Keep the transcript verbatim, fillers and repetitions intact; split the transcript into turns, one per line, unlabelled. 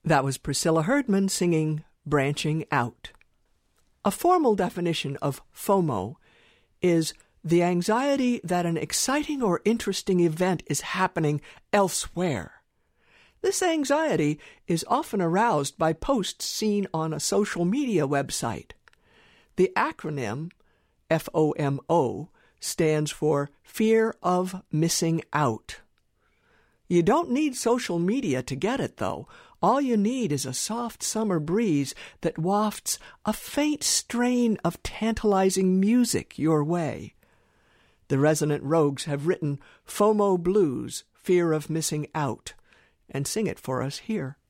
That was Priscilla Herdman singing Branching Out. A formal definition of FOMO is the anxiety that an exciting or interesting event is happening elsewhere. This anxiety is often aroused by posts seen on a social media website. The acronym FOMO stands for Fear of Missing Out. You don't need social media to get it, though. All you need is a soft summer breeze that wafts a faint strain of tantalizing music your way. The Resonant Rogues have written FOMO Blues, Fear of Missing Out, and sing it for us here.